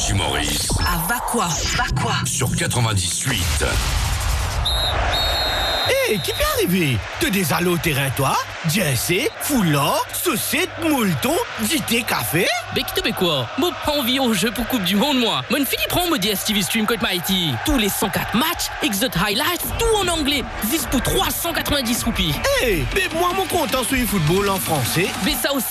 Energy Maurice. Ah, va quoi? Sur 98. Hé, qui peut arriver? T'es des allées au terrain, toi? Jesse, foulard, saucette, moulton, JT café? Mais qui te fait quoi? Moi, pas envie au jeu pour Coupe du Monde, moi. Mon Philippe prend mon DSTV Stream Code Mighty. Tous les 104 matchs, Exot Highlights, tout en anglais. 10 pour 390 roupies. Hé, mais moi, mon content sur le football en français. Mais ça aussi,